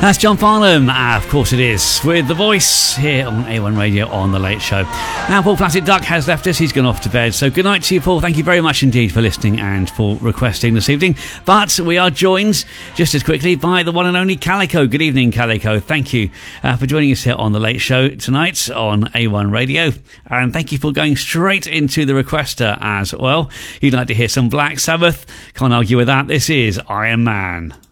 That's John Farnham, of course it is, with The Voice here on A1 Radio on The Late Show. Now Paul Placid Duck has left us, he's gone off to bed, so good night to you, Paul. Thank you very much indeed for listening and for requesting this evening. But we are joined just as quickly by the one and only Calico. Good evening, Calico. Thank you for joining us here on The Late Show tonight on A1 Radio, and thank you for going straight into the requester as well. You'd like to hear some Black Sabbath? Can't argue with that. This is Iron Man.